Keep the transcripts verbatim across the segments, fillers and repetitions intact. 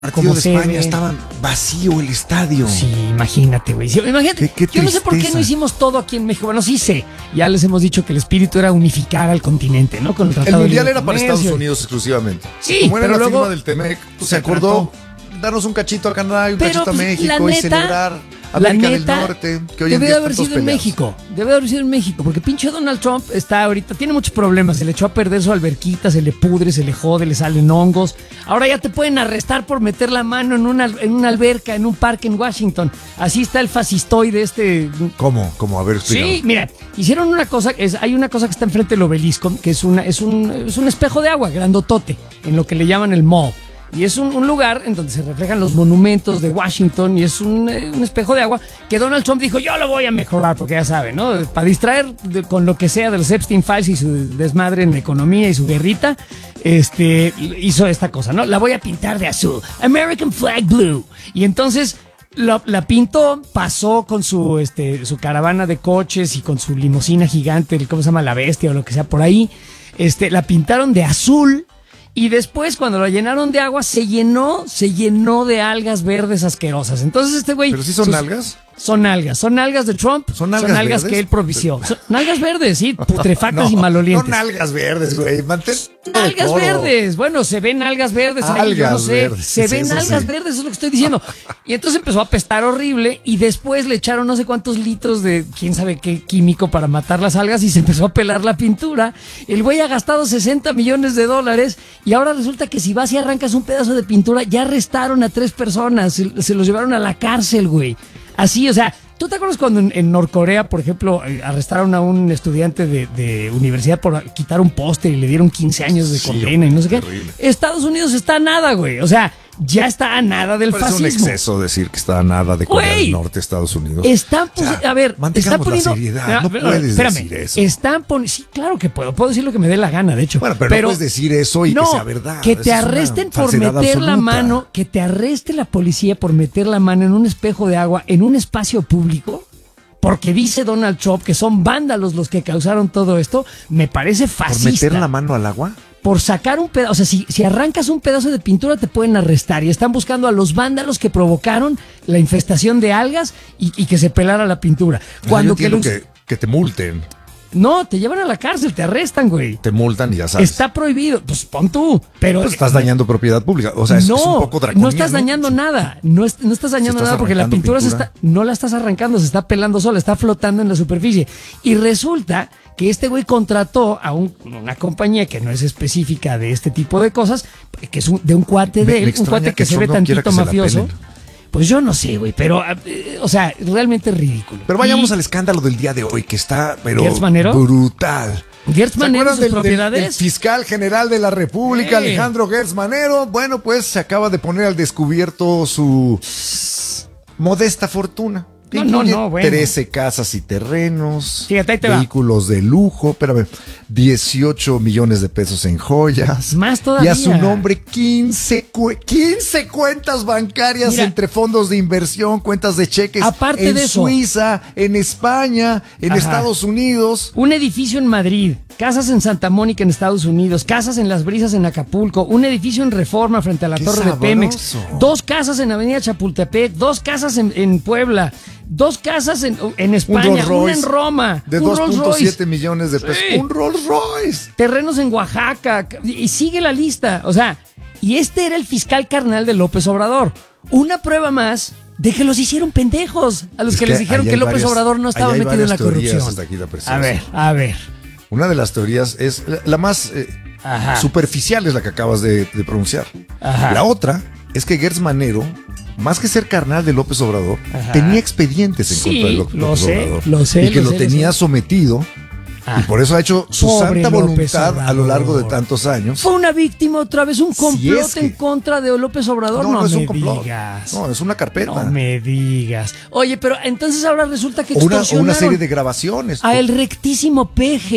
partido de España estaba vacío el estadio. Sí, imagínate, güey. Imagínate. Qué, qué yo no sé por qué no hicimos todo aquí en México. Bueno, sí sé. Ya les hemos dicho que el espíritu era unificar al continente, ¿no? Con el, el mundial era para Estados Unidos exclusivamente. Sí, como era pero la luego firma del Temec, pues se acordó darnos un cachito a Canadá y un pero, cachito a pues, México neta, y celebrar América del Norte, que hoy en debe día de haber están sido en peleados. México. Debe de haber sido en México, porque pinche Donald Trump está ahorita, tiene muchos problemas. Se le echó a perder su alberquita, se le pudre, se le jode, le salen hongos. Ahora ya te pueden arrestar por meter la mano en una, en una alberca, en un parque en Washington. Así está el fascistoide este. ¿Cómo? ¿Cómo? A ver, explícame. Sí, mira, hicieron una cosa, es, hay una cosa que está enfrente del obelisco, que es, una, es, un, es un espejo de agua grandotote, en lo que le llaman el mall. Y es un, un lugar en donde se reflejan los monumentos de Washington y es un, eh, un espejo de agua que Donald Trump dijo, yo lo voy a mejorar, porque ya saben, ¿no? Para distraer de, con lo que sea de los Epstein Files y su desmadre en la economía y su guerrita, este, hizo esta cosa, ¿no? La voy a pintar de azul, American Flag Blue. Y entonces la, la pintó, pasó con su, este, su caravana de coches y con su limusina gigante, ¿cómo se llama? La Bestia o lo que sea por ahí. Este, la pintaron de azul. Y después, cuando lo llenaron de agua, se llenó, se llenó de algas verdes asquerosas. Entonces este güey... ¿Pero sí son sus, algas? Son algas. Son algas de Trump. ¿Son algas, son algas verdes? que él propició. Son algas verdes, sí, putrefactas no, y malolientes. Son algas verdes, güey. Mantén algas verdes. Bueno, se ven algas verdes algas ahí, yo no sé. Verdes. Se sí, ven eso algas sí. verdes, eso es lo que estoy diciendo. Y entonces empezó a apestar horrible y después le echaron no sé cuántos litros de quién sabe qué químico para matar las algas y se empezó a pelar la pintura. El güey ha gastado sesenta millones de dólares y ahora resulta que si vas y arrancas un pedazo de pintura, ya arrestaron a tres personas, se, se los llevaron a la cárcel, güey. Así, o sea, ¿tú te acuerdas cuando en, en Norcorea, por ejemplo, arrestaron a un estudiante de, de universidad por quitar un póster y le dieron quince años de condena sí, y no sé qué? Terrible. Estados Unidos está a nada, güey. O sea, ya está a nada del Parece fascismo. Es un exceso decir que está a nada de Corea del Norte, Estados Unidos. Están, pues, o sea, a ver, están poniendo... la seriedad, no, no puedes espérame, decir eso. Están poniendo... Sí, claro que puedo, puedo decir lo que me dé la gana, de hecho. Bueno, pero, pero no puedes decir eso y no, que sea verdad. Que te arresten por meter absoluta. la mano, que te arreste la policía por meter la mano en un espejo de agua, en un espacio público, porque dice Donald Trump que son vándalos los que causaron todo esto, me parece fascista. ¿Por meter la mano al agua? Por sacar un pedazo, o sea, si, si arrancas un pedazo de pintura te pueden arrestar y están buscando a los vándalos que provocaron la infestación de algas y, y que se pelara la pintura. Cuando Yo que, los... que, que te multen. No, te llevan a la cárcel, te arrestan, güey. Te multan y ya sabes. Está prohibido, pues pon tú. Pero pues estás dañando propiedad pública, o sea, es, no, es un poco draconiano. No estás dañando nada, no, es, no estás dañando si estás nada porque la pintura, pintura. Se está, no la estás arrancando, se está pelando sola, está flotando en la superficie. Y resulta que este güey contrató a un, una compañía que no es específica de este tipo de cosas, que es un, de un cuate de él, un cuate que, que se ve no tantito que mafioso. Pues yo no sé, güey, pero, eh, o sea, realmente es ridículo. Pero vayamos y... al escándalo del día de hoy, que está, pero ¿Gertz Manero? brutal. ¿Gertz Manero y sus del, propiedades? Del, del fiscal general de la República, eh. Alejandro Gertz Manero. Bueno, pues se acaba de poner al descubierto su modesta fortuna. No, no, no, bueno. trece casas y terrenos, Fíjate, ahí te vehículos va. de lujo, espérame, dieciocho millones de pesos en joyas. Más todavía. Y a su nombre quince, quince cuentas bancarias. Mira, entre fondos de inversión, cuentas de cheques. Aparte en de eso, Suiza, en España, en Ajá. Estados Unidos. Un edificio en Madrid, casas en Santa Mónica en Estados Unidos, casas en Las Brisas en Acapulco, un edificio en Reforma frente a la Qué Torre sabroso. de Pemex, dos casas en Avenida Chapultepec, dos casas en, en Puebla. Dos casas en, en España, un una en Roma. De dos punto siete millones de pesos. Sí. Un Rolls Royce. Terrenos en Oaxaca. Y sigue la lista. O sea, y este era el fiscal carnal de López Obrador. Una prueba más de que los hicieron pendejos. A los es que, que les dijeron que López varias, Obrador no estaba metido en la corrupción. Hasta aquí la a ver, a ver. Una de las teorías es la, la más eh, superficial, es la que acabas de, de pronunciar. Ajá. La otra es que Gertz Manero, más que ser carnal de López Obrador, Ajá. tenía expedientes en sí, contra de López lo sé, Obrador. Lo sé, y que lo, lo sé, tenía lo sé. sometido. Ah, y por eso ha hecho su santa voluntad a lo largo de tantos años. Fue una víctima otra vez, un complot si es que... en contra de López Obrador. No, no, no es me un complot. digas. No, es una carpeta. No me digas. Oye, pero entonces ahora resulta que o una, extorsionaron o una serie de grabaciones. a el rectísimo Peje,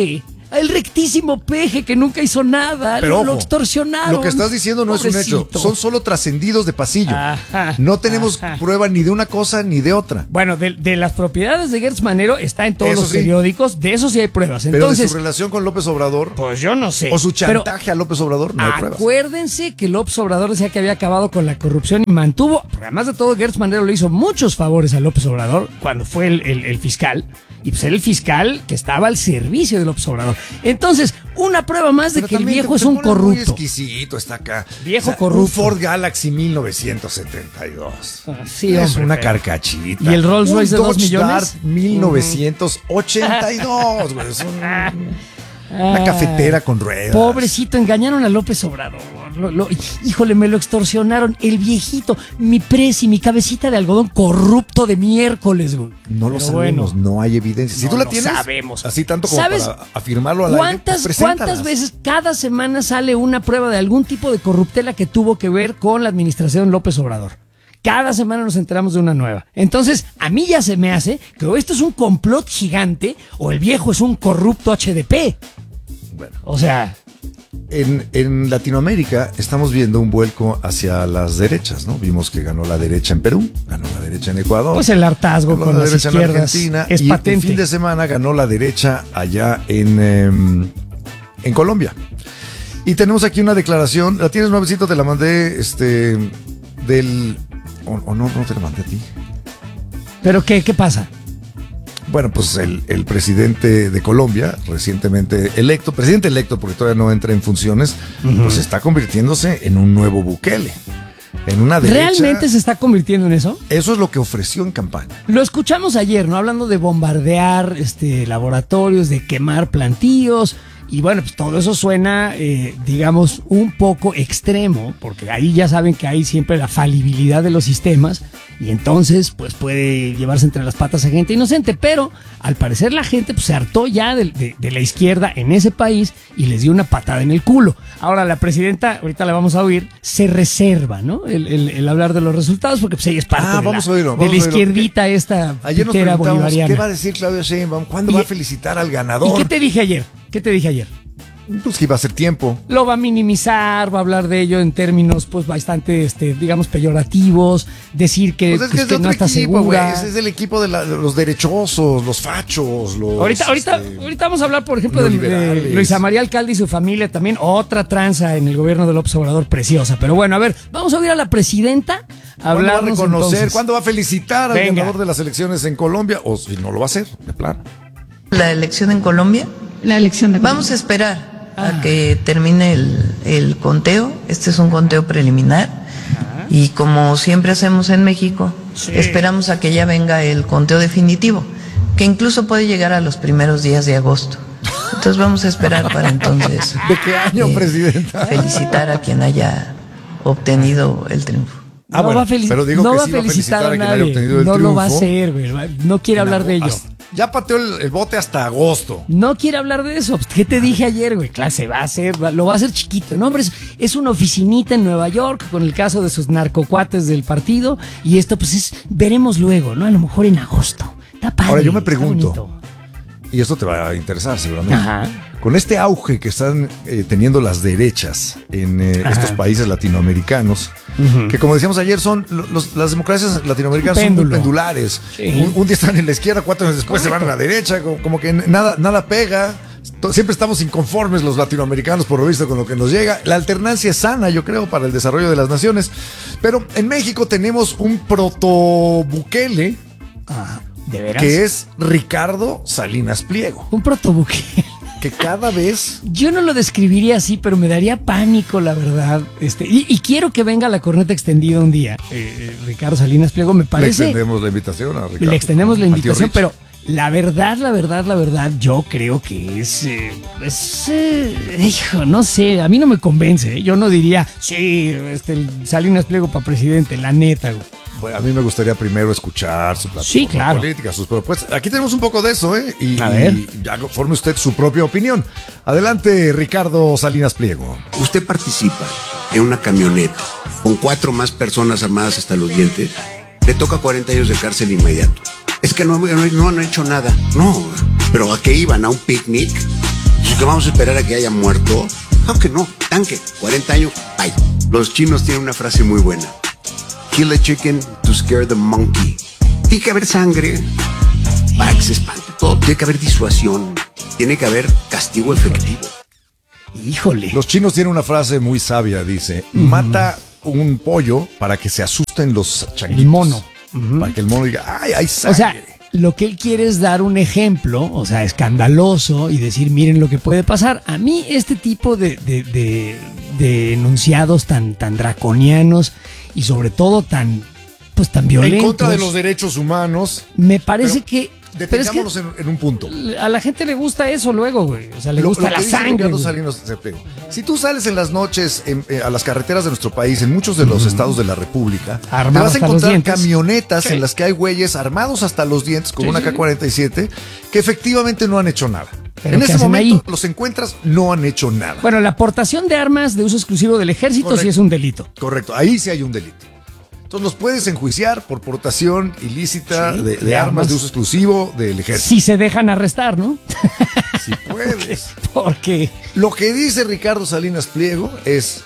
El rectísimo peje que nunca hizo nada. Pero lo, ojo, lo extorsionaron. Lo que estás diciendo no Pobrecito. es un hecho. Son solo trascendidos de pasillo. Ajá, no tenemos ajá. prueba ni de una cosa ni de otra. Bueno, de, de las propiedades de Gertz Manero está en todos eso los sí. periódicos. De eso sí hay pruebas. Entonces, pero de su relación con López Obrador. Pues yo no sé. O su chantaje pero, a López Obrador, no hay pruebas. Acuérdense que López Obrador decía que había acabado con la corrupción y mantuvo. Porque además de todo, Gertz Manero le hizo muchos favores a López Obrador cuando fue el, el, el fiscal. Y pues era el fiscal que estaba al servicio de López Obrador. Entonces, una prueba más de Pero que el viejo te, es un corrupto. Muy exquisito está acá. Viejo o sea, corrupto. Un Ford Galaxy mil novecientos setenta y dos. Ah, sí, es hombre, una pero... carcachita. ¿Y el Rolls Royce de dos millones? Dart mil novecientos ochenta y dos, güey. Es un... Una cafetera con ruedas. Pobrecito, engañaron a López Obrador. Lo, lo, híjole, me lo extorsionaron. El viejito, mi presi, mi cabecita de algodón corrupto de miércoles, güey. No lo Pero sabemos, bueno, no hay evidencia. Si no tú la tienes, sabemos. Así tanto como ¿Sabes para afirmarlo al ¿cuántas, aire, pues ¿Cuántas veces cada semana sale una prueba de algún tipo de corruptela que tuvo que ver con la administración López Obrador? Cada semana nos enteramos de una nueva. Entonces, a mí ya se me hace que o esto es un complot gigante o el viejo es un corrupto H D P. Bueno, o sea... En, en Latinoamérica estamos viendo un vuelco hacia las derechas, ¿no? Vimos que ganó la derecha en Perú, ganó la derecha en Ecuador. Pues el hartazgo con la las derecha izquierdas en Argentina, es y patente. el fin de semana ganó la derecha allá en, eh, en Colombia. Y tenemos aquí una declaración, la tienes nuevecito, te la mandé, este, del... O, o no, no te la mandé a ti. ¿Pero qué? ¿Qué pasa? Bueno, pues el, el presidente de Colombia, recientemente electo, presidente electo porque todavía no entra en funciones, uh-huh. pues está convirtiéndose en un nuevo Bukele. En una derecha. ¿Realmente se está convirtiendo en eso? Eso es lo que ofreció en campaña. Lo escuchamos ayer, ¿no? Hablando de bombardear este, laboratorios, de quemar plantíos. Y bueno, pues todo eso suena, eh, digamos, un poco extremo, porque ahí ya saben que hay siempre la falibilidad de los sistemas y entonces pues puede llevarse entre las patas a gente inocente, pero al parecer la gente pues se hartó ya de, de, de la izquierda en ese país y les dio una patada en el culo. Ahora la presidenta, ahorita la vamos a oír, se reserva, ¿no? El, el, el hablar de los resultados porque pues ella es parte ah, de, vamos la, a oírlo, de vamos la a izquierdita esta ayer nos preguntamos, ¿qué va a decir Claudia Sheinbaum? ¿Cuándo va a felicitar al ganador? ¿Y qué te dije ayer? ¿Qué te dije ayer? Pues que iba a ser tiempo. Lo va a minimizar, va a hablar de ello en términos pues bastante, este, digamos, peyorativos, decir que, pues es que, pues, es que no está equipo, segura. Ese es el equipo de, la, de los derechosos, los fachos, los... Ahorita, ahorita, este, ahorita vamos a hablar, por ejemplo, de, de Luisa María Alcalde y su familia, también otra tranza en el gobierno de López Obrador preciosa. Pero bueno, a ver, vamos a oír a la presidenta hablar. ¿Cuándo va a reconocer? Entonces? ¿Cuándo va a felicitar al Venga. ganador de las elecciones en Colombia? O si no lo va a hacer, de plano. ¿La elección en Colombia? La elección de Colombia. Vamos a esperar a que termine el, el conteo. Este es un conteo preliminar. Ajá. Y como siempre hacemos en México, sí. esperamos a que ya venga el conteo definitivo, que incluso puede llegar a los primeros días de agosto. Entonces vamos a esperar para entonces. ¿De qué año, eh, presidenta? Felicitar a quien haya obtenido el triunfo. Ah, no bueno, va a felic- pero digo no que va a sí felicitar va a, a felicitar a nadie. quien haya obtenido el no triunfo. lo va a hacer, güey. No quiere hablar de ello. Ya pateó el, el bote hasta agosto. No quiere hablar de eso. ¿Qué te dije ayer, güey? Claro, se va a hacer, lo va a hacer chiquito. No, hombre, es, es una oficinita en Nueva York con el caso de sus narcocuates del partido. Y esto, pues, es veremos luego, ¿no? A lo mejor en agosto. Está padre. Ahora yo me pregunto, y esto te va a interesar seguramente. Ajá. Con este auge que están eh, teniendo las derechas en eh, estos países latinoamericanos, uh-huh. que como decíamos ayer, son los, las democracias latinoamericanas son muy pendulares. Sí. Un, un día están en la izquierda, cuatro años después Correcto. se van a la derecha, como, como que nada, nada pega. Siempre estamos inconformes los latinoamericanos, por lo visto, con lo que nos llega. La alternancia es sana, yo creo, para el desarrollo de las naciones. Pero en México tenemos un proto-Bukele, ah, ¿de veras? Que es Ricardo Salinas Pliego. Un proto-Bukele. Que cada vez... Yo no lo describiría así, pero me daría pánico, la verdad. Este, y, y quiero que venga la corneta extendida un día. Eh, Ricardo Salinas Pliego, me parece... Le extendemos la invitación a Ricardo. Le extendemos la invitación, pero la verdad, la verdad, la verdad, yo creo que es... Eh, es eh, hijo, no sé, a mí no me convence. ¿eh? Yo no diría, sí, este, Salinas Pliego para presidente, la neta, güey. Bueno, a mí me gustaría primero escuchar su plataforma sí, claro. política, sus propuestas. Aquí tenemos un poco de eso, ¿eh? Y, a ver. y ya forme usted su propia opinión. Adelante, Ricardo Salinas Pliego. Usted participa en una camioneta con cuatro más personas armadas hasta los dientes, le toca cuarenta años de cárcel inmediato. Es que no, no, no han hecho nada. No, pero ¿a qué iban? ¿A un picnic? Entonces, ¿qué vamos a esperar a que haya muerto? Aunque no, tanque, cuarenta años, bye. Los chinos tienen una frase muy buena. Kill a chicken to scare the monkey. Tiene que haber sangre para que se espante todo. Tiene que haber disuasión. Tiene que haber castigo efectivo. Híjole. Los chinos tienen una frase muy sabia, dice, uh-huh. mata un pollo para que se asusten los changuitos. El mono. Uh-huh. Para que el mono diga, ay, hay sangre. O sea, lo que él quiere es dar un ejemplo, o sea, escandaloso y decir, miren lo que puede pasar. A mí este tipo de, de, de, de enunciados tan, tan draconianos y sobre todo tan, pues, tan violentos. En contra de los derechos humanos. Me parece pero, que... Detengámonos es que en, en un punto. A la gente le gusta eso luego, güey. O sea, le lo, gusta lo la sangre. Salinas, si tú sales en las noches en, eh, a las carreteras de nuestro país, en muchos de los mm. estados de la República, Armados te vas a encontrar camionetas sí. en las que hay güeyes armados hasta los dientes con sí, una sí. K cuarenta y siete que efectivamente no han hecho nada. ¿Pero en ese momento ahí? Los encuentras, no han hecho nada. Bueno, la aportación de armas de uso exclusivo del ejército Correcto. Sí es un delito. Correcto, ahí sí hay un delito. Entonces los puedes enjuiciar por portación ilícita sí, de, de, de armas, armas de uso exclusivo del ejército. Si se dejan arrestar, ¿no? Si puedes. Porque lo que dice Ricardo Salinas Pliego es,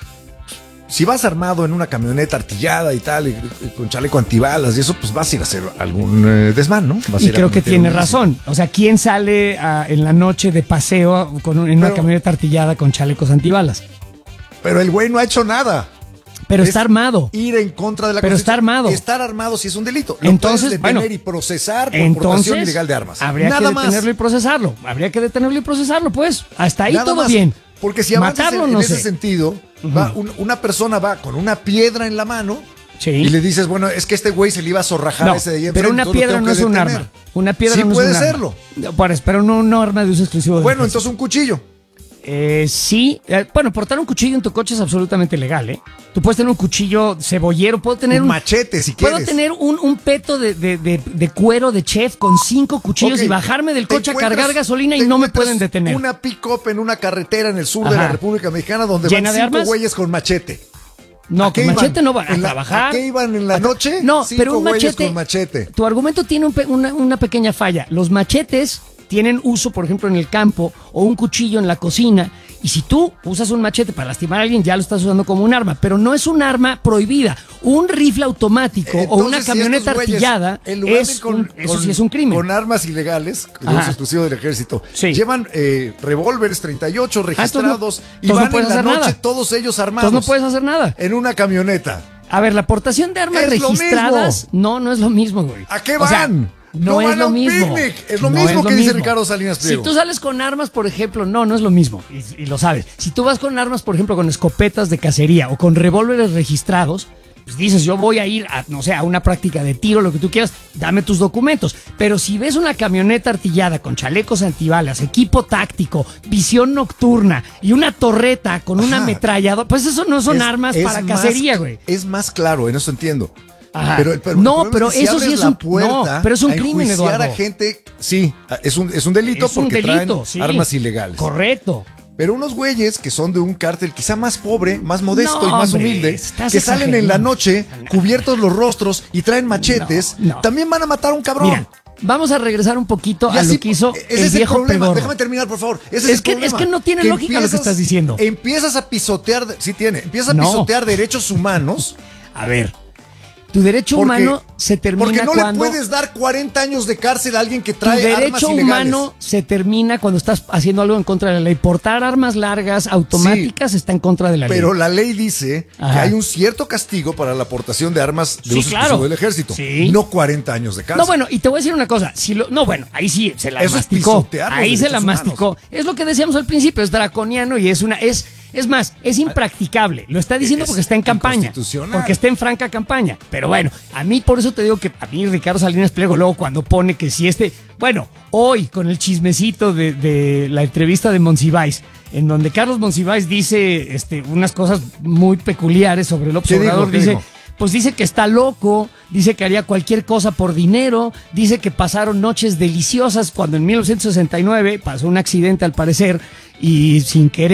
si vas armado en una camioneta artillada y tal, y, y con chaleco antibalas y eso, pues vas a ir a hacer algún eh, desmán, ¿no? Vas y creo que tiene razón. O sea, ¿quién sale a, en la noche de paseo con un, en pero, una camioneta artillada con chalecos antibalas? Pero el güey no ha hecho nada. Pero está armado. Ir en contra de la Pero está armado. Estar armado sí es un delito. Lo entonces, detener bueno, y procesar por entonces, portación ilegal de armas. Habría Nada que detenerlo más. y procesarlo. Habría que detenerlo y procesarlo, pues. Hasta ahí Nada todo más. bien. Porque si avanzas Matarlo, en, no en ese sé. sentido, uh-huh. va un, una persona va con una piedra en la mano sí. y le dices, bueno, es que este güey se le iba a zorrajar no, a ese de ahí enfrente, pero una piedra no es un detener. arma. Una piedra sí no puede es un serlo. arma. Bueno, pero no un arma de uso exclusivo. Bueno, entonces un cuchillo. Eh, sí, eh, bueno, portar un cuchillo en tu coche es absolutamente legal, ¿eh? Tú puedes tener un cuchillo cebollero, puedo tener un, un machete si puedo quieres. Puedo tener un, un peto de, de, de, de cuero de chef con cinco cuchillos okay. y bajarme del coche a cargar gasolina y no me pueden detener. Una pick-up en una carretera en el sur Ajá. de la República Mexicana donde ¿Llena van de cinco armas? güeyes con machete. No, con machete no van a la, trabajar. ¿A qué iban en la noche? No, cinco pero un machete, con machete. Tu argumento tiene un pe, una, una pequeña falla. Los machetes tienen uso, por ejemplo, en el campo o un cuchillo en la cocina. Y si tú usas un machete para lastimar a alguien, ya lo estás usando como un arma. Pero no es un arma prohibida. Un rifle automático Entonces, o una camioneta si artillada, en lugar es con, un, eso con, sí es un crimen. Con armas ilegales, de uso exclusivo del ejército, sí. llevan eh, revólveres treinta y ocho registrados ah, y van no en la noche nada. todos ellos armados. Entonces no puedes hacer nada. En una camioneta. A ver, la aportación de armas es registradas, no, no es lo mismo, güey. ¿A qué van? O sea, no, no es lo mismo. Picnic. Es lo no mismo es lo que mismo. dice Ricardo Salinas Pliego. Si tú sales con armas, por ejemplo, no, no es lo mismo. Y, y lo sabes. Si tú vas con armas, por ejemplo, con escopetas de cacería o con revólveres registrados, pues dices, yo voy a ir a, no sé, a una práctica de tiro, lo que tú quieras, dame tus documentos. Pero si ves una camioneta artillada con chalecos antibalas, equipo táctico, visión nocturna y una torreta con una ametralladora, pues eso no son es, armas es para más, cacería, güey. Es más claro, en eso entiendo. Pero, pero, no, pero si eso sí es un no, pero es un crimen, Eduardo. A gente, sí, es un, es un delito es un porque delito, traen sí. armas ilegales. Correcto. Pero unos güeyes que son de un cártel quizá más pobre, más modesto no, y más hombre, humilde, que salen en la noche cubiertos los rostros y traen machetes, no, no. también van a matar a un cabrón. Mira, vamos a regresar un poquito y a así, lo que hizo ese el es viejo el problema. pedorro. Déjame terminar, por favor. Ese es, es, el que, problema. es que no tiene que lógica lo que estás diciendo. Empiezas a pisotear, sí tiene, empiezas a no. pisotear derechos humanos. A ver. Tu derecho porque, humano se termina porque no cuando... le puedes dar cuarenta años de cárcel a alguien que trae armas ilegales. Tu derecho humano se termina cuando estás haciendo algo en contra de la ley. Portar armas largas, automáticas, sí, está en contra de la pero ley. Pero la ley dice Ajá. que hay un cierto castigo para la aportación de armas de sí, uso claro. exclusivo del ejército. Sí. No cuarenta años de cárcel. No, bueno, y te voy a decir una cosa. Si lo, no, bueno, ahí sí se la Eso masticó. Es ahí se la humanos. masticó. Es lo que decíamos al principio, es draconiano y es una... es Es más, es impracticable. Lo está diciendo es porque está en campaña. Porque está en franca campaña. Pero bueno, a mí por eso te digo que a mí Ricardo Salinas Pliego luego cuando pone que si este... Bueno, hoy con el chismecito de, de la entrevista de Monsiváis, en donde Carlos Monsiváis dice este, unas cosas muy peculiares sobre López Obrador. Dice... Digo? Pues dice que está loco, dice que haría cualquier cosa por dinero, dice que pasaron noches deliciosas cuando en mil novecientos sesenta y nueve pasó un accidente al parecer y sin querer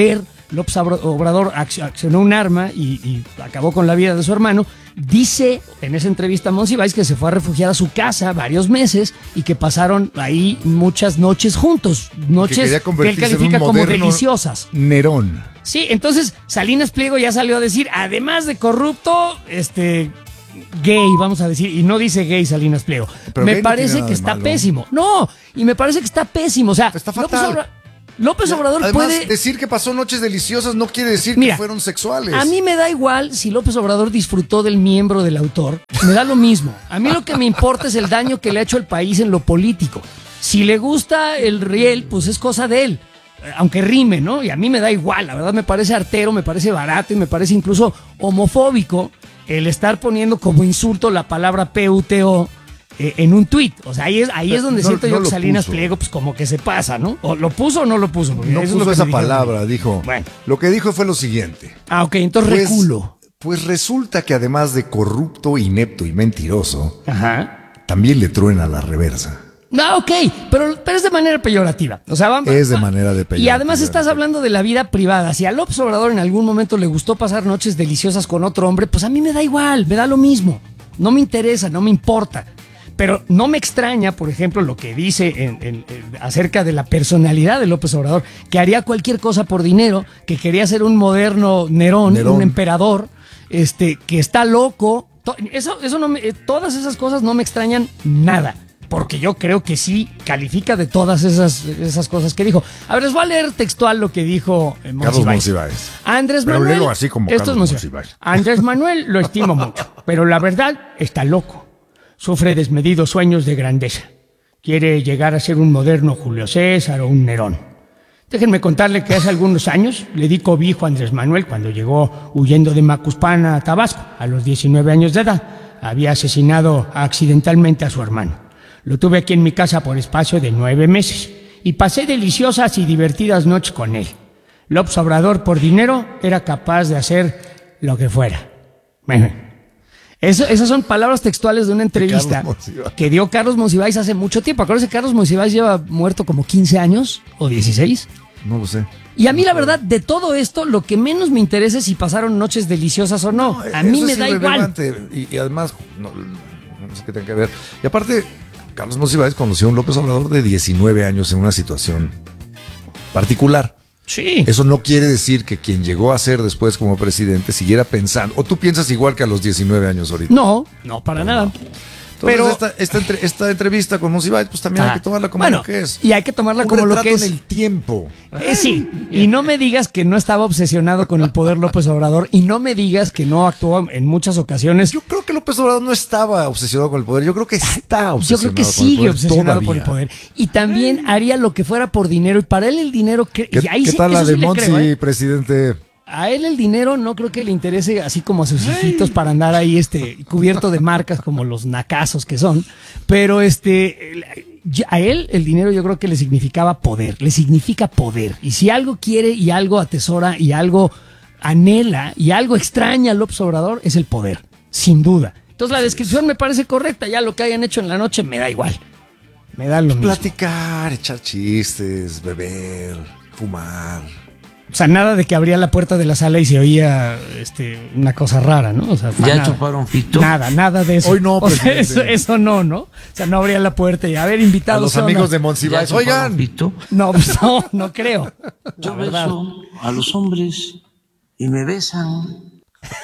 López Obrador accionó un arma y, y acabó con la vida de su hermano, dice en esa entrevista a Monsiváis que se fue a refugiar a su casa varios meses y que pasaron ahí muchas noches juntos, noches que, que él califica como deliciosas. Nerón. Sí, entonces Salinas Pliego ya salió a decir, además de corrupto, este... gay, vamos a decir, y no dice gay Salinas Pliego. Pero me parece no que está malo. Pésimo. No, y me parece que está pésimo. O sea, está fatal. López, Obra, López Obrador Además, puede decir que pasó noches deliciosas no quiere decir Mira, que fueron sexuales. A mí me da igual si López Obrador disfrutó del miembro del autor. Me da lo mismo. A mí lo que me importa es el daño que le ha hecho al país en lo político. Si le gusta el riel, pues es cosa de él. Aunque rime, ¿no? Y a mí me da igual. La verdad me parece artero, me parece barato y me parece incluso homofóbico el estar poniendo como insulto la palabra P U T O eh, en un tuit. O sea, ahí es, ahí es donde no, siento no yo que Salinas puso. Pliego, pues como que se pasa, ¿no? ¿O lo puso o no lo puso? No eso puso es lo esa que palabra, dijo. Bueno. Lo que dijo fue lo siguiente. Ah, ok, entonces pues, reculo. Pues resulta que además de corrupto, inepto y mentiroso, Ajá. también le truena la reversa. Ah, ok, pero, pero es de manera peyorativa. O sea, vamos, es de manera de peyorativa. Y además estás hablando de la vida privada. Si a López Obrador en algún momento le gustó pasar noches deliciosas con otro hombre, pues a mí me da igual, me da lo mismo. No me interesa, no me importa. Pero no me extraña, por ejemplo, lo que dice en, en, en, acerca de la personalidad de López Obrador, que haría cualquier cosa por dinero, que quería ser un moderno Nerón, Nerón. un emperador, este, que está loco. Eso, eso no me, todas esas cosas no me extrañan nada. Porque yo creo que sí califica de todas esas, esas cosas que dijo. A ver, les voy a leer textual lo que dijo eh, Carlos Monsiváis. Andrés pero Manuel. así como esto Carlos es Monsiváis. Andrés Manuel lo estimo mucho, pero la verdad está loco. Sufre desmedidos sueños de grandeza. Quiere llegar a ser un moderno Julio César o un Nerón. Déjenme contarle que hace algunos años le di cobijo a Andrés Manuel cuando llegó huyendo de Macuspana a Tabasco a los diecinueve años de edad. Había asesinado accidentalmente a su hermano. Lo tuve aquí en mi casa por espacio de nueve meses y pasé deliciosas y divertidas noches con él. López Obrador, por dinero, era capaz de hacer lo que fuera. Eso, esas son palabras textuales de una entrevista que dio Carlos Monsiváis hace mucho tiempo. Acuérdense que Carlos Monsiváis lleva muerto como quince años o dieciséis. No lo sé. Y a mí, la verdad, de todo esto, lo que menos me interesa es si pasaron noches deliciosas o no. no a mí me da igual. Y, y además, no, no sé qué tenga que ver. Y aparte, Carlos Monsiváis conoció a un López Obrador de diecinueve años en una situación particular. Sí. Eso no quiere decir que quien llegó a ser después como presidente siguiera pensando. ¿O tú piensas igual que a los diecinueve años ahorita? No, no, para no, nada. Entonces, pero esta, esta, entre, esta entrevista con Monsiváis, pues también ah, hay que tomarla como bueno, lo que es. Y hay que tomarla un como lo que es. En el tiempo. Eh, sí, y no me digas que no estaba obsesionado con el poder López Obrador, y no me digas que no actuó en muchas ocasiones. Yo creo que López Obrador no estaba obsesionado con el poder, yo creo que está obsesionado. Yo creo que sigue obsesionado por el poder. Y también haría lo que fuera por dinero, y para él el dinero... Que, ¿Qué, y ahí ¿qué sí, tal la de sí Monsi, creo, ¿eh? presidente? A él el dinero no creo que le interese así como a sus hijitos para andar ahí este cubierto de marcas como los nacazos que son, pero este a él el dinero yo creo que le significaba poder, le significa poder, y si algo quiere y algo atesora y algo anhela y algo extraña a López Obrador es el poder, sin duda. Entonces la descripción me parece correcta, ya lo que hayan hecho en la noche me da igual, me da lo mismo. Platicar, echar chistes, beber, fumar. O sea, nada de que abría la puerta de la sala y se oía este, una cosa rara, ¿no? O sea, ¿ya nada, chuparon pito? Nada, nada de eso. Hoy no, o sea, eso, eso no, ¿no? O sea, no abría la puerta y a ver, invitados. A los amigos de Monsiváis, oigan. Pito? No, pues no, no creo. Yo beso a los hombres y me besan.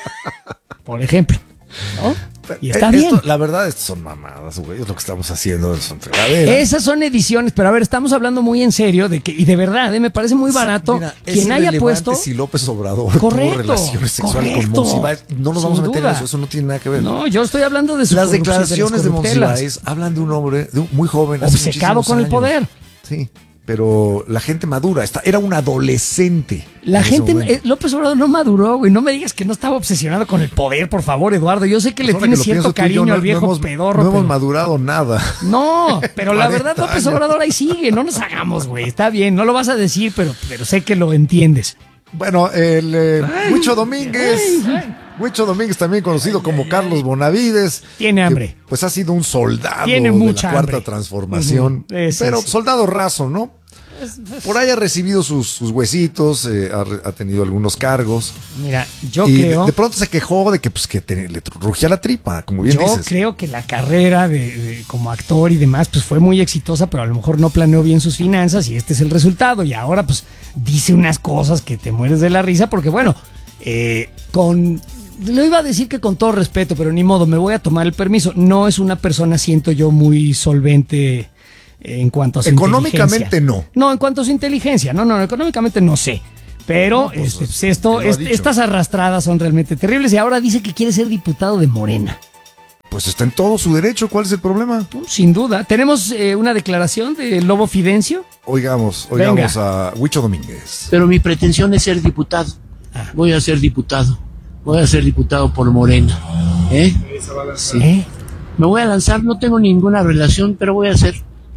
Por ejemplo, ¿no? Y está Esto, bien. La verdad, estas son mamadas, güey. Es lo que estamos haciendo, son fregaderas. Esas son ediciones, pero a ver, estamos hablando muy en serio de que, y de verdad, ¿eh? Me parece muy barato. Mira, quien haya puesto. Si López Obrador correcto, tuvo relaciones sexuales correcto, con Monsiváis, no nos vamos a meter en eso, eso no tiene nada que ver. No, yo estoy hablando de sus Las declaraciones de, de Monsiváis hablan de un hombre de un, muy joven, obcecado con años. el poder. Sí. Pero la gente madura, está, era un adolescente. La gente, eh, López Obrador no maduró, güey. No me digas que no estaba obsesionado con el poder, por favor, Eduardo. Yo sé que le tienes cierto cariño no, al viejo no hemos, pedorro. No hemos pero... madurado nada. No, pero la verdad, López Obrador ahí sigue. No nos hagamos, güey. Está bien, no lo vas a decir, pero, pero sé que lo entiendes. Bueno, el eh, Huicho Domínguez. Huicho Domínguez, también conocido como Carlos Bonavides. Tiene hambre. Que, pues ha sido un soldado Tiene de mucha la Cuarta hambre. Transformación. Uh-huh. Es, pero es. soldado raso, ¿no? por ahí ha recibido sus, sus huesitos, eh, ha, ha tenido algunos cargos. Mira, yo y creo... De, de pronto se quejó de que, pues, que te, le rugía la tripa, como bien yo dices. Yo creo que la carrera de, de, como actor y demás, pues fue muy exitosa, pero a lo mejor no planeó bien sus finanzas y este es el resultado. Y ahora, pues, dice unas cosas que te mueres de la risa porque, bueno, eh, con... Lo iba a decir que con todo respeto, pero ni modo, me voy a tomar el permiso. No es una persona, siento yo, muy solvente en cuanto a su económicamente no. No, en cuanto a su inteligencia. No, no, económicamente no sé. Pero no, pues, este, pues esto, este, estas arrastradas son realmente terribles. Y ahora dice que quiere ser diputado de Morena. Pues está en todo su derecho. ¿Cuál es el problema? Sin duda. ¿Tenemos eh, una declaración de Lobo Fidencio? Oigamos, oigamos Venga. a Huicho Domínguez. Pero mi pretensión es ser diputado. Ah. Voy a ser diputado. Voy a ser diputado por Morena. ¿Eh? Sí. ¿Eh? Me voy a lanzar, no tengo ninguna relación, pero voy a hacer.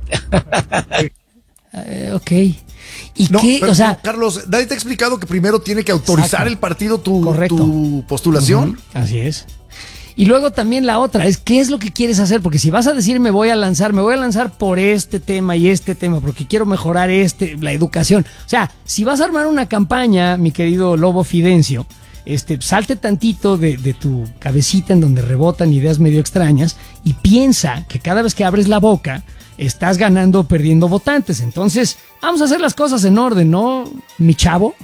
uh, ok. ¿Y no, qué? Pero, o sea, no, Carlos, nadie te ha explicado que primero tiene que autorizar exacto. el partido tu, tu postulación. Uh-huh. Así es. Y luego también la otra es qué es lo que quieres hacer, porque si vas a decir me voy a lanzar, me voy a lanzar por este tema y este tema, porque quiero mejorar este, la educación. O sea, si vas a armar una campaña, mi querido Lobo Fidencio, Este, salte tantito de, de tu cabecita en donde rebotan ideas medio extrañas y piensa que cada vez que abres la boca estás ganando o perdiendo votantes. Entonces, vamos a hacer las cosas en orden, ¿no, mi chavo?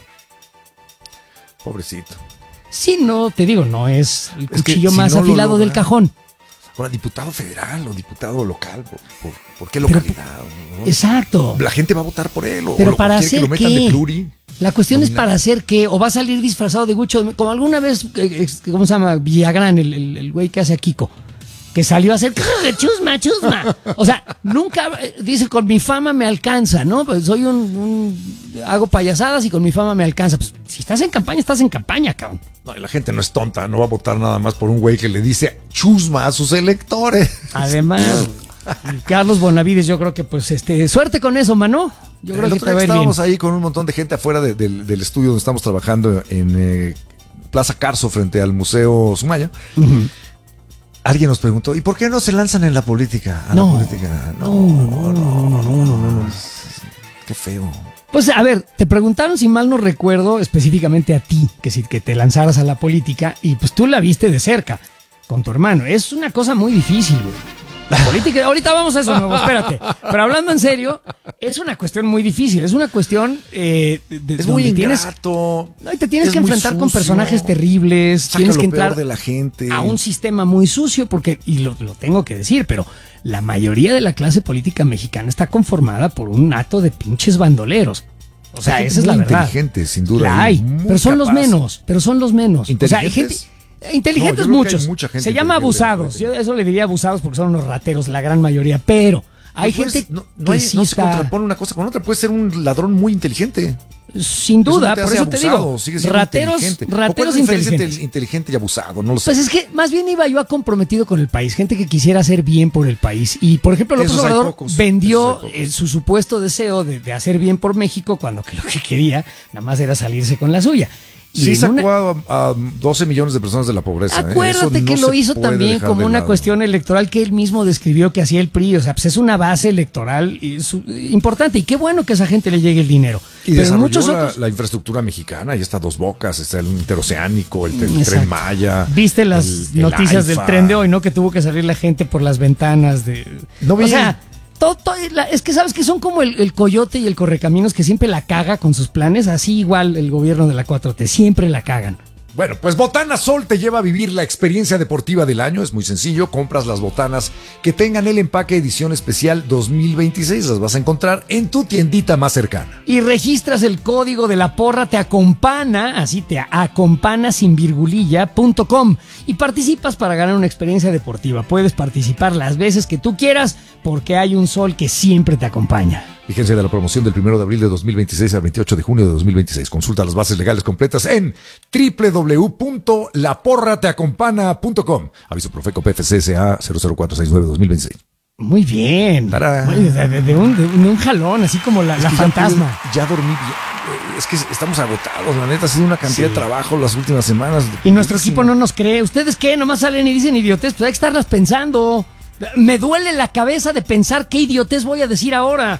Pobrecito. Sí, no, te digo, no es el es cuchillo si más no afilado del cajón. Ahora, diputado federal o diputado local, ¿por, por, por qué localidad? ¿no? Exacto. La gente va a votar por él o, Pero o para quiere hacer que lo metan qué? de pluri. La cuestión Domina. es para hacer qué, o va a salir disfrazado de Huicho, como alguna vez, ¿cómo se llama? Villagrán, el, el, el güey que hace a Kiko, que salió a hacer chusma, chusma. O sea, nunca, dice, con mi fama me alcanza, ¿no? Pues soy un, un, hago payasadas y con mi fama me alcanza. Pues si estás en campaña, estás en campaña, cabrón. No, y la gente no es tonta, no va a votar nada más por un güey que le dice chusma a sus electores. Además, Carlos Bonavides, yo creo que pues este, suerte con eso, mano. Yo creo el que otro te día va a ir estábamos bien. ahí con un montón de gente afuera de, de, del estudio donde estamos trabajando en eh, Plaza Carso frente al Museo Sumaya. Uh-huh. Alguien nos preguntó, ¿y por qué no se lanzan en la política? A no, la política? No, no, no, no, no, no, no, no. Qué feo. Pues a ver, te preguntaron, si mal no recuerdo, específicamente a ti, que si que te lanzaras a la política y pues tú la viste de cerca con tu hermano. Es una cosa muy difícil, güey. La política, ahorita vamos a eso, nuevo, espérate. Pero hablando en serio, es una cuestión muy difícil, es una cuestión eh, de, es muy tienes, ingrato, no, y te tienes es que enfrentar con personajes terribles, saca tienes lo que entrar peor de la gente. a un sistema muy sucio, porque, y lo, lo tengo que decir, pero la mayoría de la clase política mexicana está conformada por un hato de pinches bandoleros. O sea, esa es la verdad. Inteligente, sin duda. La hay, pero son capaz. los menos, pero son los menos. O sea, hay gente... Inteligentes no, muchos. Se llama abusados. Yo eso le diría abusados porque son unos rateros, la gran mayoría. Pero hay no gente puedes, no, no que hay, sí no está... se contrapone una cosa con otra. Puede ser un ladrón muy inteligente. Sin duda, eso por eso abusado, te digo. Rateros, rateros inteligentes. Inteligente y abusado, no lo sé. Pues es que más bien iba yo a comprometido con el país. Gente que quisiera hacer bien por el país. Y por ejemplo, López Obrador vendió eh, su supuesto deseo de, de hacer bien por México cuando que lo que quería nada más era salirse con la suya. Y sí sacó una... a, a doce millones de personas de la pobreza. Acuérdate ¿eh? que no lo hizo también como una lado. cuestión electoral que él mismo describió que hacía el P R I. O sea, pues es una base electoral importante. Y qué bueno que a esa gente le llegue el dinero. Y pero muchos la, otros... la infraestructura mexicana. Ahí está Dos Bocas, está el interoceánico, el, el Tren Maya. Viste las el, noticias el del tren de hoy, ¿no? Que tuvo que salir la gente por las ventanas de... No vi. O sea, Todo, todo, es que sabes que son como el, el coyote y el correcaminos que siempre la caga con sus planes, así igual el gobierno de la cuatro T, siempre la cagan. Bueno, pues Botana Sol te lleva a vivir la experiencia deportiva del año. Es muy sencillo, compras las botanas que tengan el empaque edición especial dos mil veintiséis. Las vas a encontrar en tu tiendita más cercana. Y registras el código de la porra te acompaña, así te acompaña sin virgulilla punto com y participas para ganar una experiencia deportiva. Puedes participar las veces que tú quieras porque hay un sol que siempre te acompaña. Vigencia de la promoción del primero de abril de dos mil veintiséis al veintiocho de junio de dos mil veintiséis. Consulta las bases legales completas en doble u doble u doble u punto la porra te acompaña punto com. Aviso Profeco P F C S A cero cero cuatro seis nueve dos mil veintiséis. Muy bien. Muy, de, de, de, un, de, de un jalón, así como la, la fantasma. Ya, ya dormí bien. Es que estamos agotados, la neta. Ha sido una cantidad sí. de trabajo las últimas semanas. Y nuestro equipo no nos cree. ¿Ustedes qué? Nomás salen y dicen idiotez. Pues hay que estarlas pensando. Me duele la cabeza de pensar qué idiotez voy a decir ahora.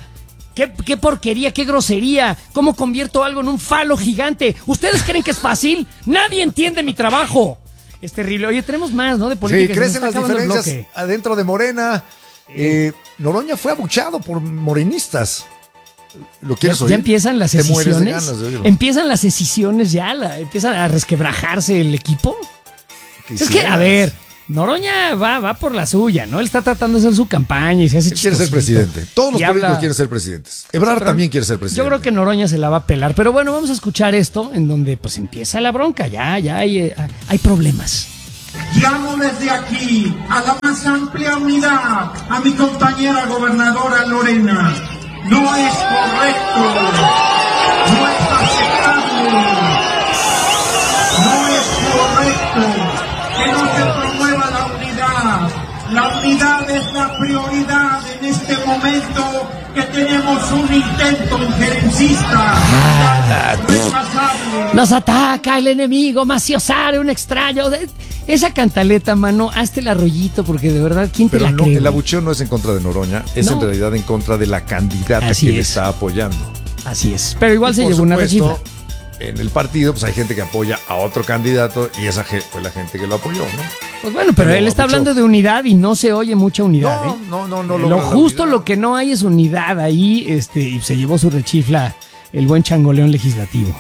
¿Qué, qué porquería, qué grosería? ¿Cómo convierto algo en un falo gigante? ¿Ustedes creen que es fácil? Nadie entiende mi trabajo. Es terrible. Oye, tenemos más, ¿no? De política. Sí, crecen las diferencias adentro de Morena. Eh, Noroña fue abuchado por morenistas. ¿Lo quieres ya, oír? ya empiezan las Te mueres de decisiones. ganas de oírlo. Empiezan las decisiones ya, la, empiezan a resquebrajarse el equipo. Es que, a ver, Noroña va, va por la suya, ¿no? Él está tratando de hacer su campaña y se hace Él quiere ser chistosito. presidente. Todos los Y políticos habla- quieren ser presidentes. Ebrard Pero también quiere ser presidente. Yo creo que Noroña se la va a pelar. Pero bueno, vamos a escuchar esto en donde pues empieza la bronca. Ya, ya hay, eh, hay problemas. Llamo desde aquí a la más amplia unidad a mi compañera gobernadora Lorena. No es correcto, no es aceptable, no es correcto que no se promueva la unidad. La unidad es la prioridad en este momento que tenemos un intento injerencista. Rechazable. Nos ataca el enemigo, Maciosare, un extraño. Esa cantaleta, mano, hazte el arroyito porque de verdad, ¿quién te Pero la no, cree? el güey? abucheo no es en contra de Noroña, es No. en realidad en contra de la candidata Así que le es. está apoyando. Así es. Pero igual Y se por llevó una supuesto, rechifla. en el partido, pues hay gente que apoya a otro candidato y esa ge- fue la gente que lo apoyó, ¿no? Pues bueno, pero pero él está mucho. hablando de unidad y no se oye mucha unidad. No, ¿eh? no, no, no Lo logra la justo, unidad. lo que no hay es unidad ahí, este, y se llevó su rechifla el buen changoleón legislativo.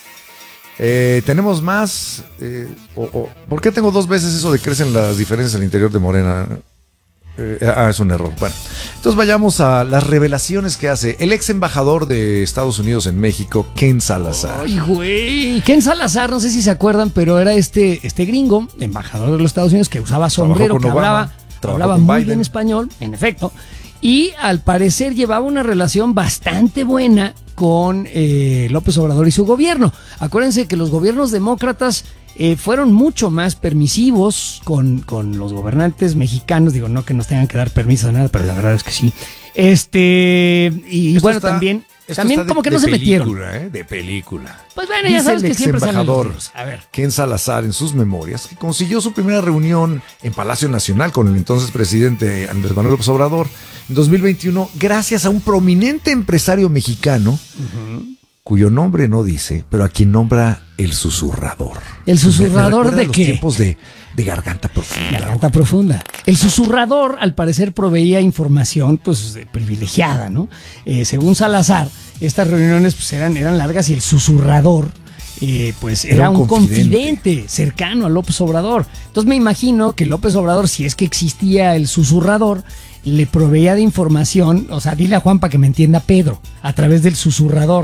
Eh, tenemos más. Eh, o- o- ¿Por qué tengo dos veces eso de crecen las diferencias al interior de Morena? Eh, ah, es un error. Bueno, entonces vayamos a las revelaciones que hace el ex embajador de Estados Unidos en México, Ken Salazar. Ay, güey. Ken Salazar, no sé si se acuerdan, pero era este, este gringo, embajador de los Estados Unidos, que usaba sombrero, con que Obama, hablaba, trabajó hablaba con muy Biden. bien español, en efecto. Y al parecer llevaba una relación bastante buena con eh, López Obrador y su gobierno. Acuérdense que los gobiernos demócratas eh, fueron mucho más permisivos con, con los gobernantes mexicanos. Digo, no que nos tengan que dar permiso de nada, pero la verdad es que sí. Este, y Esto bueno, está- también, esto también está de- como que de no se metieron. película, ¿eh? De película. Pues bueno, ya Dice sabes el que siempre salen los exembajador libros. A ver. Ken Salazar en sus memorias que consiguió su primera reunión en Palacio Nacional con el entonces presidente Andrés Manuel López Obrador en dos mil veintiuno gracias a un prominente empresario mexicano cuyo nombre no dice, pero a quien nombra el susurrador. ¿El susurrador Me recuerda de los qué? tiempos de, de garganta profunda. Garganta profunda. El susurrador, al parecer, proveía información pues eh, privilegiada, ¿no? Eh, según Salazar, estas reuniones pues, eran, eran largas y el susurrador eh, pues era, Era un un confidente. confidente cercano a López Obrador. Entonces me imagino que López Obrador, si es que existía el susurrador, le proveía de información, o sea, dile a Juan para que me entienda Pedro, a través del susurrador.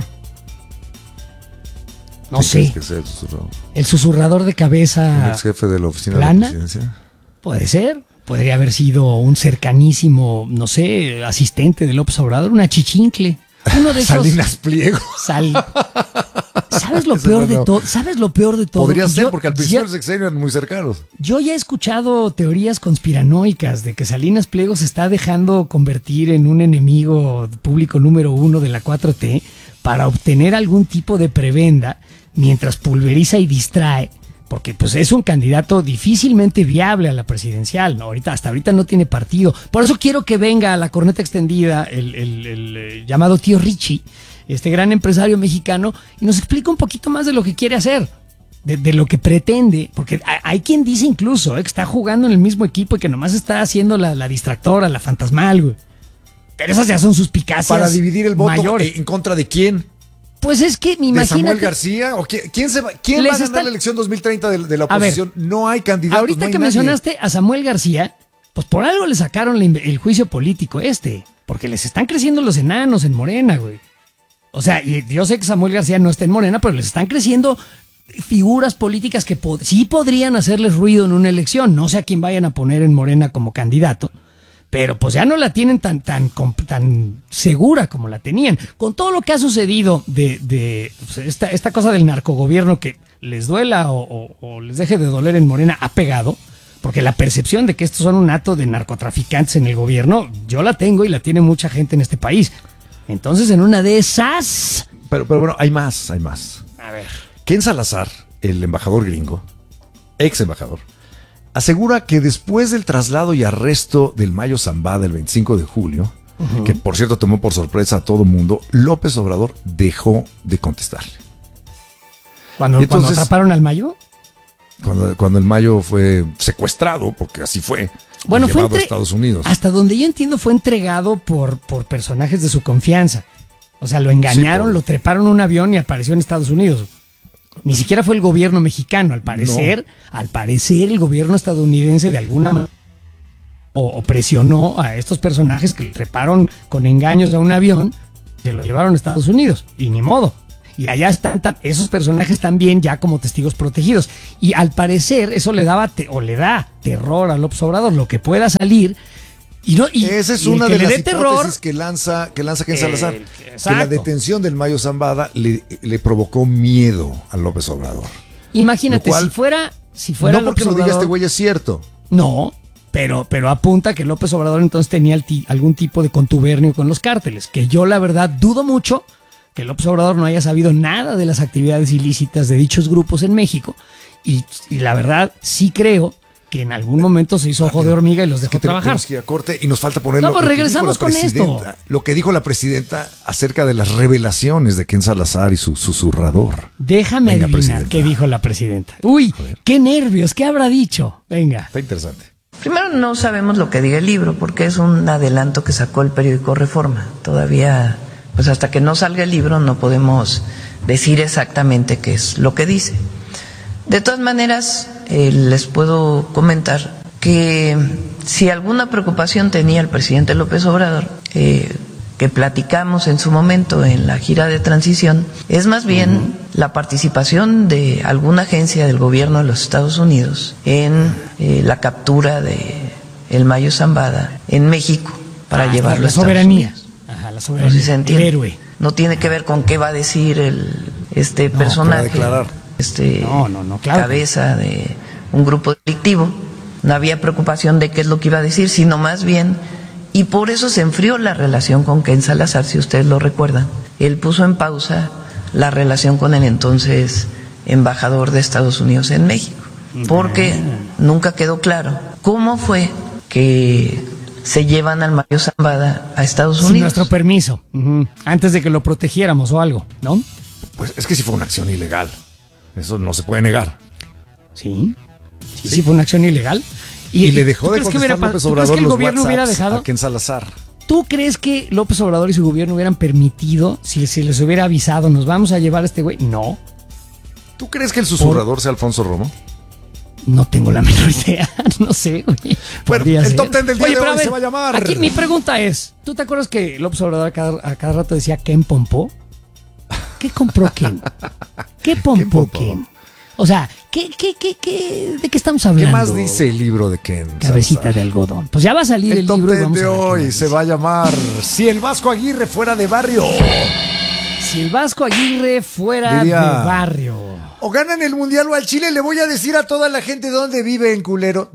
No ¿Qué sé, crees que sea el susurrador? el susurrador de ¿El cabeza ex jefe de la oficina ¿plana? de la presidencia? puede ser. Podría haber sido un cercanísimo, no sé, asistente de López Obrador, una chichincle. Uno de esos. Salinas Pliego. Sal. ¿Sabes lo Ese peor no, de no. todo? ¿Sabes lo peor de todo? Podría ser, Yo- porque al principio yo- del sexenio eran muy cercanos. Yo ya he escuchado teorías conspiranoicas de que Salinas Pliego se está dejando convertir en un enemigo público número uno de la cuatro T para obtener algún tipo de prebenda mientras pulveriza y distrae, porque pues es un candidato difícilmente viable a la presidencial, ¿no? Ahorita, hasta ahorita no tiene partido. Por eso quiero que venga a la corneta extendida el, el- el, eh, llamado tío Richie, este gran empresario mexicano, y nos explica un poquito más de lo que quiere hacer. De, de lo que pretende, porque hay, hay quien dice incluso eh, que está jugando en el mismo equipo y que nomás está haciendo la, la distractora, la fantasmal, güey. Pero esas ya son suspicacias Para dividir el voto, mayores. ¿en contra de quién? Pues es que me ¿De Samuel imagino. García? ¿O quién, quién, se va, quién Les va a ganar están- la elección dos mil treinta de, de la A ver, oposición? No hay candidatos. Ahorita no hay que nadie. mencionaste a Samuel García, pues por algo le sacaron la inve- el juicio político este, porque les están creciendo los enanos en Morena, güey. O sea, y yo sé que Samuel García no está en Morena, pero les están creciendo figuras políticas que pod- sí podrían hacerles ruido en una elección. No sé a quién vayan a poner en Morena como candidato, pero pues ya no la tienen tan, tan, comp- tan segura como la tenían. Con todo lo que ha sucedido de, de pues, esta, esta cosa del narcogobierno que les duela o, o- o les deje de doler en Morena, ha pegado, porque la percepción de que estos son un hato de narcotraficantes en el gobierno, yo la tengo y la tiene mucha gente en este país. Entonces, en una de esas... Pero, pero bueno, hay más, hay más. A ver. Ken Salazar, el embajador gringo, ex embajador, asegura que después del traslado y arresto del Mayo Zambada el veinticinco de julio, uh-huh. que por cierto tomó por sorpresa a todo mundo, López Obrador dejó de contestarle. ¿Cuando, entonces, ¿cuando atraparon al Mayo? Cuando, cuando el Mayo fue secuestrado, porque así fue, bueno, llevado fue entre, a Estados Unidos. Hasta donde yo entiendo fue entregado por, por personajes de su confianza. O sea, lo engañaron, sí, por... lo treparon a un avión y apareció en Estados Unidos. Ni siquiera fue el gobierno mexicano, al parecer, no. al parecer el gobierno estadounidense de alguna manera o, o presionó a estos personajes que treparon con engaños a un avión, se lo llevaron a Estados Unidos, y ni modo. Y allá están esos personajes también ya como testigos protegidos. Y al parecer eso le daba te, o le da terror a López Obrador, lo que pueda salir. Y no, y, Esa es y una de las hipótesis terror, que lanza, que lanza Ken Salazar. Eh, que la detención del Mayo Zambada le, le provocó miedo a López Obrador. Imagínate, cual, si fuera, si fuera no porque López lo diga Obrador, este güey es cierto. No, pero, pero apunta que López Obrador entonces tenía el ti, algún tipo de contubernio con los cárteles, que yo la verdad dudo mucho que López Obrador no haya sabido nada de las actividades ilícitas de dichos grupos en México. Y, y la verdad sí creo que en algún momento se hizo ojo de hormiga y los dejó es que trabajar. Que ir a corte y nos falta ponerlo. No, pues regresamos con esto. Lo que dijo la presidenta acerca de las revelaciones de Ken Salazar y su susurrador. Déjame Venga, adivinar presidenta. qué dijo la presidenta. Uy, qué nervios, ¿qué habrá dicho? Venga. Está interesante. Primero, no sabemos lo que diga el libro porque es un adelanto que sacó el periódico Reforma. Todavía, pues hasta que no salga el libro no podemos decir exactamente qué es lo que dice. De todas maneras, eh, les puedo comentar que si alguna preocupación tenía el presidente López Obrador, eh, que platicamos en su momento en la gira de transición, es más bien uh-huh. la participación de alguna agencia del gobierno de los Estados Unidos en eh, la captura de el Mayo Zambada en México para ah, llevarlo la a Estados soberanía. Unidos. Ajá, la soberanía. No sé si se entiende. El héroe. No tiene que ver con qué va a decir el este no, personaje. Declarar. Este, no, no, no, claro. cabeza de un grupo delictivo. No había preocupación de qué es lo que iba a decir, sino más bien, y por eso se enfrió la relación con Ken Salazar, si ustedes lo recuerdan. Él puso en pausa la relación con el entonces embajador de Estados Unidos en México, porque nunca quedó claro cómo fue que se llevan al Mayo Zambada a Estados Unidos. Sin nuestro permiso, uh-huh. antes de que lo protegiéramos o algo, ¿no? Pues es que sí fue una acción ilegal. Eso no se puede negar. Sí, sí, sí fue una acción ilegal. Y, y le dejó de contestar hubiera, López Obrador que el los gobierno hubiera dejado? A Ken Salazar. ¿Tú crees que López Obrador y su gobierno hubieran permitido, si, si les hubiera avisado, nos vamos a llevar a este güey? No. ¿Tú crees que el susurrador Por... sea Alfonso Romo? No tengo la menor idea, no sé, güey. Bueno, el ser. Top ten del día Oye, de hoy ver, se va a llamar. Aquí mi pregunta es, ¿tú te acuerdas que López Obrador a cada, a cada rato decía Ken Pompó? ¿Qué compró Ken? ¿Qué pompó Ken? O sea, ¿qué, qué, qué, qué, ¿de qué estamos hablando? ¿Qué más dice el libro de Ken? Cabecita Salazar. De algodón. Pues ya va a salir el, el libro. El top de hoy se va a llamar Si el Vasco Aguirre fuera de barrio. Si el Vasco Aguirre fuera Diría, de barrio. O ganan el mundial o al Chile, le voy a decir a toda la gente dónde vive en culero.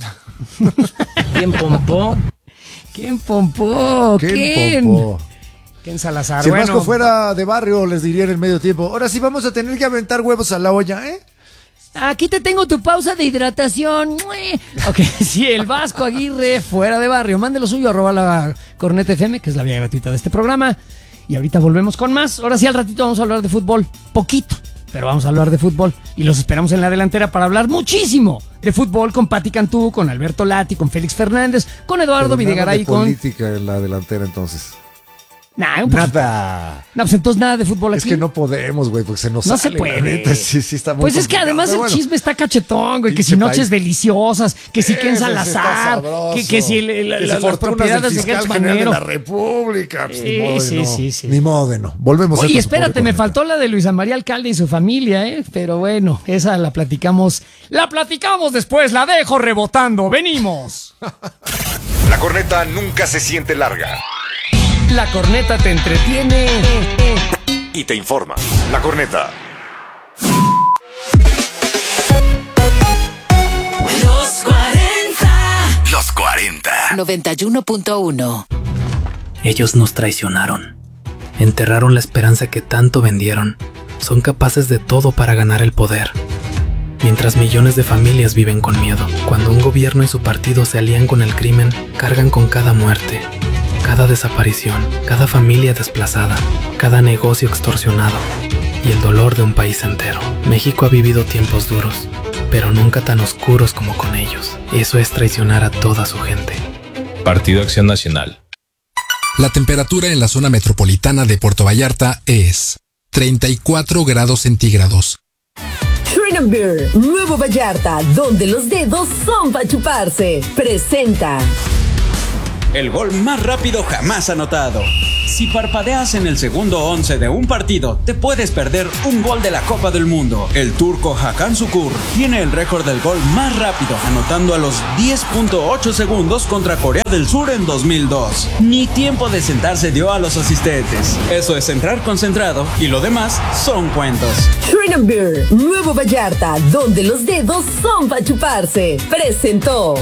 ¿Quién pompó? ¿Quién pompó? ¿Quién ¿Quién? pompó? Ken Salazar. Si el bueno, Vasco fuera de barrio, les diría en el medio tiempo. Ahora sí vamos a tener que aventar huevos a la olla, ¿eh? Aquí te tengo tu pausa de hidratación. Ok, si el Vasco Aguirre fuera de barrio, mande lo suyo, arroba la Corneta F M, que es la vía gratuita de este programa. Y ahorita volvemos con más. Ahora sí, al ratito vamos a hablar de fútbol. Poquito, pero vamos a hablar de fútbol. Y los esperamos en la delantera para hablar muchísimo de fútbol con Pati Cantú, con Alberto Lati, con Félix Fernández, con Eduardo Videgaray. Con política en la delantera, entonces. Nah, un nada. No, pues entonces nada de fútbol aquí. Es que no podemos, güey, porque se nos No sale, se puede. Neta, sí, sí está muy pues es que además el bueno, chisme está cachetón, güey, que si noches país. deliciosas, que si Ken Salazar, que, que si el, el, que las propiedades de Gertz Manero. de la República. Pues, sí, ni modo sí, no. sí, sí. Ni modo de no. Volvemos Oye, a espérate, me faltó la de Luisa María Alcalde y su familia, ¿eh? Pero bueno, esa la platicamos. La platicamos después, la dejo rebotando. Venimos. La corneta nunca se siente larga. La corneta te entretiene y te informa. La corneta. Los cuarenta. Los cuarenta. noventa y uno punto uno. Ellos nos traicionaron. Enterraron la esperanza que tanto vendieron. Son capaces de todo para ganar el poder. Mientras millones de familias viven con miedo. Cuando un gobierno y su partido se alían con el crimen, cargan con cada muerte. cada desaparición, cada familia desplazada, cada negocio extorsionado y el dolor de un país entero. México ha vivido tiempos duros, pero nunca tan oscuros como con ellos. Eso es traicionar a toda su gente. Partido Acción Nacional. La temperatura en la zona metropolitana de Puerto Vallarta es treinta y cuatro grados centígrados. Shrine and Beer, Nuevo Vallarta, donde los dedos son para chuparse. Presenta. El gol más rápido jamás anotado. Si parpadeas en el segundo once de un partido, te puedes perder un gol de la Copa del Mundo. El turco Hakan Şükür tiene el récord del gol más rápido, anotando a los diez punto ocho segundos contra Corea del Sur en dos mil dos. Ni tiempo de sentarse dio a los asistentes. Eso es entrar concentrado y lo demás son cuentos. Shrine and Beer, Nuevo Vallarta, donde los dedos son para chuparse. Presentó.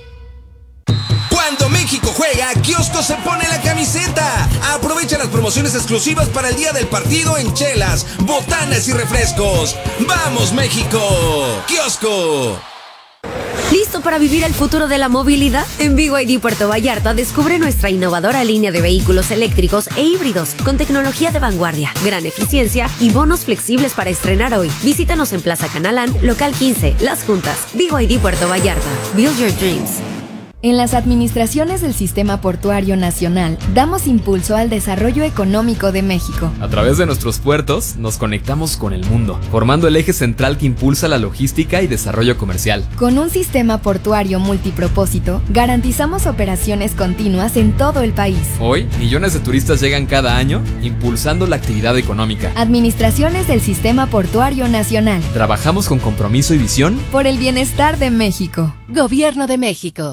Cuando México juega, Kiosco se pone la camiseta. Aprovecha las promociones exclusivas para el día del partido en chelas, botanas y refrescos. ¡Vamos, México! ¡Kiosco! ¿Listo para vivir el futuro de la movilidad? En B Y D Puerto Vallarta descubre nuestra innovadora línea de vehículos eléctricos e híbridos con tecnología de vanguardia, gran eficiencia y bonos flexibles para estrenar hoy. Visítanos en Plaza Canalán, local quince, Las Juntas. B Y D Puerto Vallarta. Build your dreams. En las administraciones del Sistema Portuario Nacional, damos impulso al desarrollo económico de México. A través de nuestros puertos, nos conectamos con el mundo, formando el eje central que impulsa la logística y desarrollo comercial. Con un sistema portuario multipropósito, garantizamos operaciones continuas en todo el país. Hoy, millones de turistas llegan cada año, impulsando la actividad económica. Administraciones del Sistema Portuario Nacional. Trabajamos con compromiso y visión por el bienestar de México. Gobierno de México.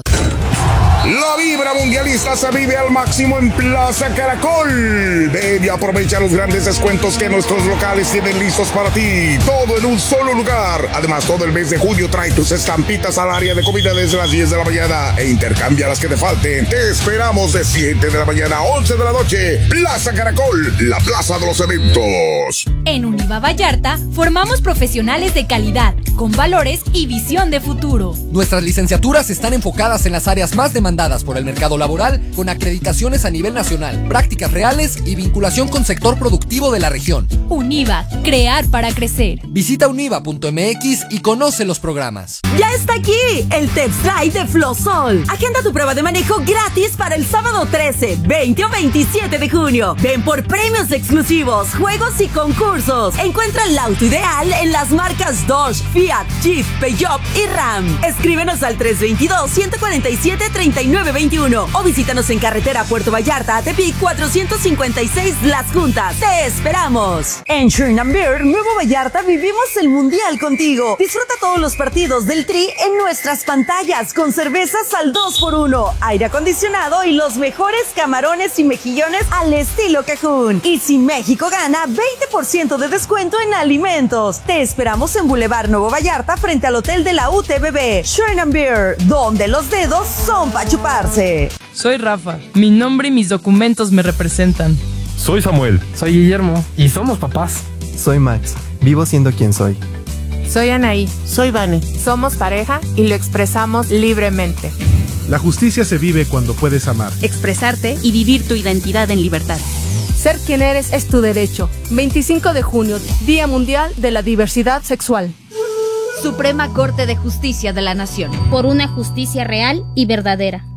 La vibra mundialista se vive al máximo en Plaza Caracol. Ven y aprovecha los grandes descuentos que nuestros locales tienen listos para ti. Todo en un solo lugar. Además, todo el mes de julio trae tus estampitas al área de comida desde las diez de la mañana e intercambia las que te falten. Te esperamos de siete de la mañana a once de la noche. Plaza Caracol, la plaza de los eventos. En Univa Vallarta formamos profesionales de calidad, con valores y visión de futuro. Nuestras licenciaturas están enfocadas en las áreas más demandadas por el mercado laboral, con acreditaciones a nivel nacional, prácticas reales y vinculación con sector productivo de la región. Univa, crear para crecer. Visita univa punto m x y conoce los programas. ¡Ya está aquí! El Test Drive de Flosol. Agenda tu prueba de manejo gratis para el sábado trece, veinte o veintisiete de junio. Ven por premios exclusivos, juegos y concursos. Encuentra el auto ideal en las marcas Dodge, Fiat, Jeep, Peugeot y Ram. Escríbenos al tres dos dos, uno cuatro siete, tres nueve dos uno o visítanos en carretera Puerto Vallarta, Tepic cuatrocientos cincuenta y seis Las Juntas. ¡Te esperamos! En Shrine and Beer, Nuevo Vallarta, vivimos el Mundial contigo. Disfruta todos los partidos del Tri en nuestras pantallas con cervezas al dos por uno, aire acondicionado y los mejores camarones y mejillones al estilo Cajún. Y si México gana, veinte por ciento de descuento en alimentos. Te esperamos en Boulevard Nuevo Vallarta frente al Hotel de la U T B B. Shrine and Beer, donde los dedos son para chuparse. Soy Rafa. Mi nombre y mis documentos me representan. Soy Samuel. Soy Guillermo. Y somos papás. Soy Max. Vivo siendo quien soy. Soy Anaí. Soy Vane. Somos pareja y lo expresamos libremente. La justicia se vive cuando puedes amar, expresarte y vivir tu identidad en libertad. Ser quien eres es tu derecho. veinticinco de junio, Día Mundial de la Diversidad Sexual. Suprema Corte de Justicia de la Nación. Por una justicia real y verdadera.